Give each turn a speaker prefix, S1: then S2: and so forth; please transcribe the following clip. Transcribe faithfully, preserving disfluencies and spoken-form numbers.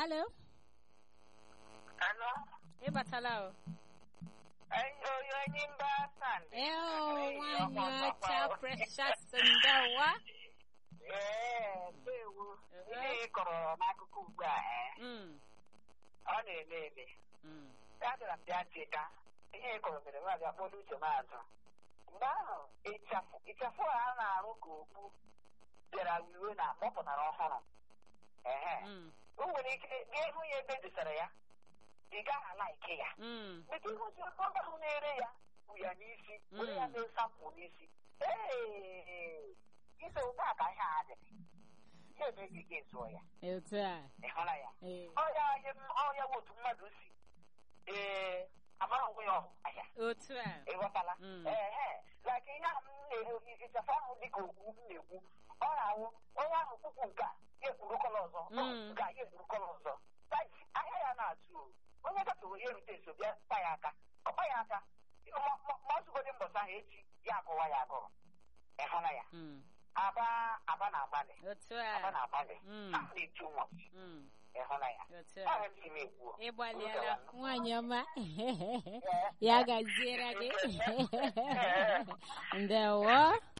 S1: Hello.
S2: Hello.
S1: Hey, Batalo.
S2: Ayo, yo, nyimba sande.
S1: Oh, my child, precious and dawa.
S2: Eh, sewu. Ihe kọrọ n'akụkụ ugbu a, eh.
S1: Mm.
S2: Ọ na-eme eme.
S1: Mm.
S2: Ya dịra m bịa cheta. Ihe kọrọ mere m abịa kpọrọ uche m azụ. Mgbe ahụ, ịchafụ ịchafụ a na-arụ ka okpu bịara wiwe na mkpọpụtara ọhụrụ. Ehe.
S1: Mm.
S2: O nwere ike gị hụ ya ebe edosara ya. Ị gaghị ala ike ya.
S1: Mm.
S2: Mgbe ihe ozi ọkụ ahụ na-ere ya bụ ya n'isi, were ya mee sampụ n'isi. Ee, ise ụgbọ a ka ihe a dị. Ya ebe gị ga-ezuo ya.
S1: Etu a.
S2: Ị hụla ya?
S1: Eh.
S2: Ọya ọya bụ otu mmadụ si. Ee, amara onwe ya ọhụ ahịa.
S1: Otu a.
S2: Ị ghọtala?
S1: Mm.
S2: Ehe, like ihe ahụ m na-ere ịchafụ ahụ dị ka okwu m na-ekwu. Ọ na-awụ onye ahụ kpukwu nke a ya ekwuru kọlọ ọzọ.
S1: Mm.
S2: Nke a ya ekwuru kọlọ ọzọ. Ahịa ya na-atụ o. Onye gafere ya erute nso bịa kpa ya aka ọkpa ya aka ma ọ zụgodị mbọsị ahụ echi ya agụwa ya agụrụ. Ị hụla ya?
S1: Mm.
S2: aba aba na-agbalị
S1: Otu
S2: aba
S1: a.
S2: na-agbalị
S1: Mm.
S2: ha na-etu nwa.
S1: Mm.
S2: Ị hụla ya?
S1: Otu
S2: Ọ
S1: a.
S2: bụ ntị m ekwu.
S1: Ị gbalịala nwaanyị ọma. Ya gaziere gị. Ndewo.